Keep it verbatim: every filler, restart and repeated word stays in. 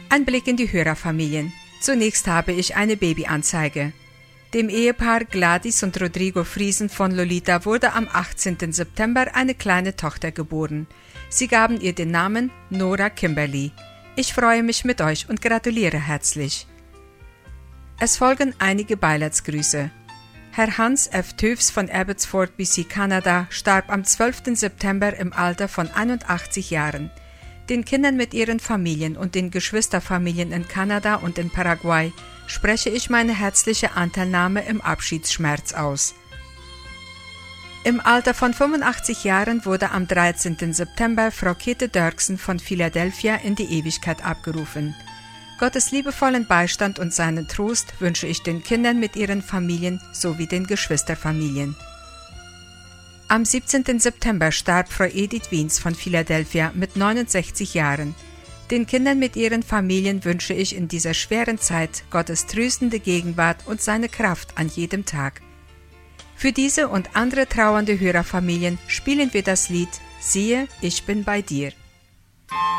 Ein Blick in die Hörerfamilien. Zunächst habe ich eine Babyanzeige. Dem Ehepaar Gladys und Rodrigo Friesen von Lolita wurde am achtzehnten September eine kleine Tochter geboren. Sie gaben ihr den Namen Nora Kimberly. Ich freue mich mit euch und gratuliere herzlich. Es folgen einige Beileidsgrüße. Herr Hans F. Töfs von Abbotsford, B C, Kanada, starb am zwölften September im Alter von einundachtzig Jahren. Den Kindern mit ihren Familien und den Geschwisterfamilien in Kanada und in Paraguay spreche ich meine herzliche Anteilnahme im Abschiedsschmerz aus. Im Alter von fünfundachtzig Jahren wurde am dreizehnten September Frau Käthe Dirksen von Philadelphia in die Ewigkeit abgerufen. Gottes liebevollen Beistand und seinen Trost wünsche ich den Kindern mit ihren Familien sowie den Geschwisterfamilien. Am siebzehnten September starb Frau Edith Wiens von Philadelphia mit neunundsechzig Jahren. Den Kindern mit ihren Familien wünsche ich in dieser schweren Zeit Gottes tröstende Gegenwart und seine Kraft an jedem Tag. Für diese und andere trauernde Hörerfamilien spielen wir das Lied »Siehe, ich bin bei dir«.